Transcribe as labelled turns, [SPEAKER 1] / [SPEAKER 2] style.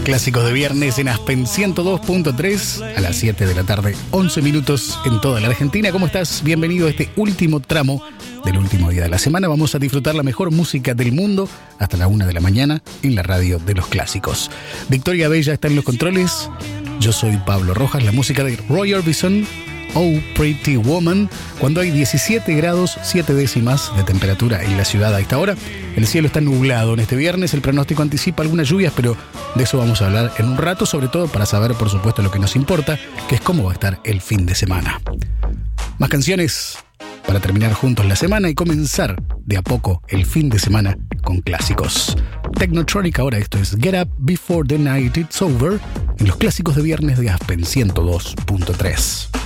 [SPEAKER 1] Clásicos de viernes en Aspen 102.3 a las 7 de la tarde, 11 minutos en toda la Argentina. ¿Cómo estás? Bienvenido a este último tramo del último día de la semana. Vamos a disfrutar la mejor música del mundo hasta la 1 de la mañana en la radio de los clásicos. Victoria Bella está en los controles. Yo soy Pablo Rojas. La música de Roy Orbison, Oh Pretty Woman, cuando hay 17 grados 7 décimas de temperatura en la ciudad a esta hora. El cielo está nublado en este viernes, el pronóstico anticipa algunas lluvias, pero de eso vamos a hablar en un rato, sobre todo para saber, por supuesto, lo que nos importa, que es cómo va a estar el fin de semana. Más canciones para terminar juntos la semana y comenzar de a poco el fin de semana con clásicos. Technotronic ahora, esto es Get Up Before the Night It's Over, en los clásicos de viernes de Aspen 102.3.